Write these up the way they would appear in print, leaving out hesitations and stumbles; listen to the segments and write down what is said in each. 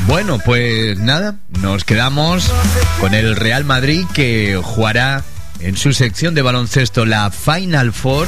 Bueno, pues nada, nos quedamos con el Real Madrid, que jugará en su sección de baloncesto la Final Four.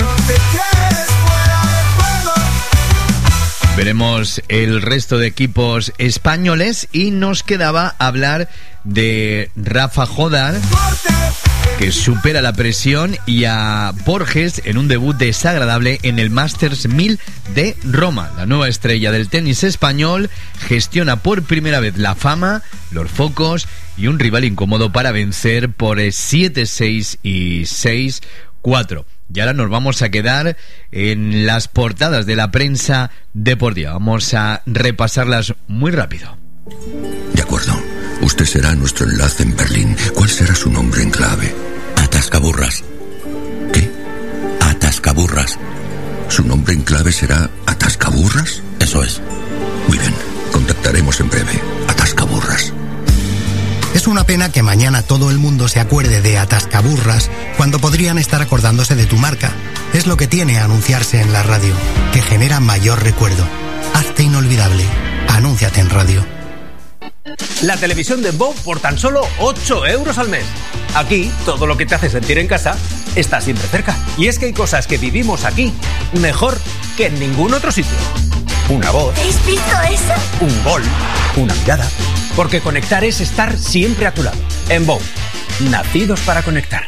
Veremos el resto de equipos españoles y nos quedaba hablar de Rafa Jodar, que supera la presión, y a Borges en un debut desagradable en el Masters 1000 de Roma. La nueva estrella del tenis español gestiona por primera vez la fama, los focos y un rival incómodo para vencer por 7-6 y 6-4. Y ahora nos vamos a quedar en las portadas de la prensa deportiva. Vamos a repasarlas muy rápido. De acuerdo. Usted será nuestro enlace en Berlín. ¿Cuál será su nombre en clave? Atascaburras. ¿Qué? Atascaburras. ¿Su nombre en clave será Atascaburras? Eso es. Muy bien. Contactaremos en breve. Atascaburras. Es una pena que mañana todo el mundo se acuerde de Atascaburras cuando podrían estar acordándose de tu marca. Es lo que tiene anunciarse en la radio, que genera mayor recuerdo. Hazte inolvidable. Anúnciate en radio. La televisión de Bow por tan solo 8 euros al mes. Aquí, todo lo que te hace sentir en casa está siempre cerca. Y es que hay cosas que vivimos aquí mejor que en ningún otro sitio. Una voz. ¿Habéis visto eso? Un gol. Una mirada. Porque conectar es estar siempre a tu lado. En Bow, nacidos para conectar.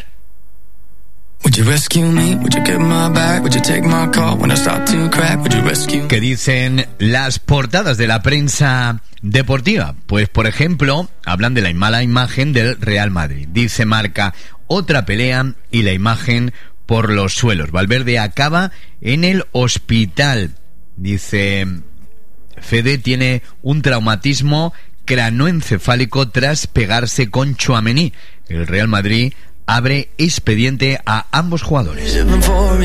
¿Qué dicen las portadas de la prensa deportiva? Pues, por ejemplo, hablan de la mala imagen del Real Madrid. Dice Marca: otra pelea y la imagen por los suelos. Valverde acaba en el hospital. Dice Fede: tiene un traumatismo cranoencefálico tras pegarse con Tchouaméni. El Real Madrid abre expediente a ambos jugadores.